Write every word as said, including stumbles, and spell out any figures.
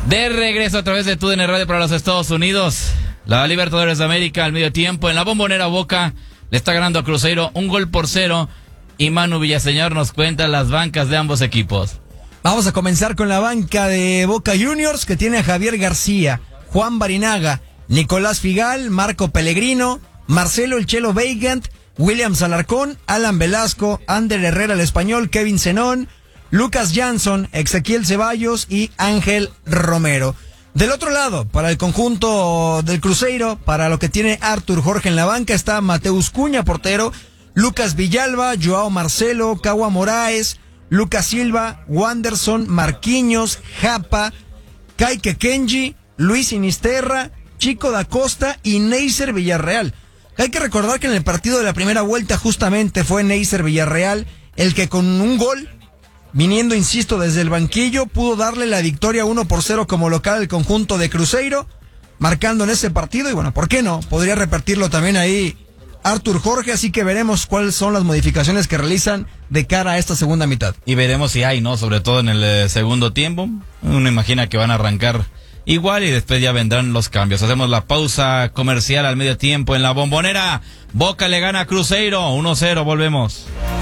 De regreso a través de TUDN Radio para los Estados Unidos. La Libertadores de América al medio tiempo. En la Bombonera, Boca le está ganando a Cruzeiro un gol por cero. Y Manu Villaseñor nos cuenta las bancas de ambos equipos. Vamos a comenzar con la banca de Boca Juniors, que tiene a Javier García, Juan Barinaga, Nicolás Figal, Marco Pellegrino, Marcelo El Chelo Weigand, William Alarcón, Alan Velasco, Ander Herrera el Español, Kevin Zenón, Lucas Jansson, Ezequiel Ceballos y Ángel Romero. Del otro lado, para el conjunto del Cruzeiro, para lo que tiene Artur Jorge en la banca, está Mateus Cuña, portero, Lucas Villalba, Joao Marcelo, Cagua Moraes, Lucas Silva, Wanderson, Marquinhos, Japa, Kaique Kenji, Luis Sinisterra, Chico da Costa y Neisser Villarreal. Hay que recordar que en el partido de la primera vuelta justamente fue Neisser Villarreal el que con un gol, viniendo, insisto, desde el banquillo, pudo darle la victoria uno por cero como local al conjunto de Cruzeiro, marcando en ese partido. Y bueno, ¿por qué no? Podría repetirlo también ahí Artur Jorge, así que veremos cuáles son las modificaciones que realizan de cara a esta segunda mitad. Y veremos si hay, ¿no? Sobre todo en el eh, segundo tiempo. Uno imagina que van a arrancar igual y después ya vendrán los cambios. Hacemos la pausa comercial al medio tiempo en la Bombonera. Boca le gana a Cruzeiro uno cero, volvemos.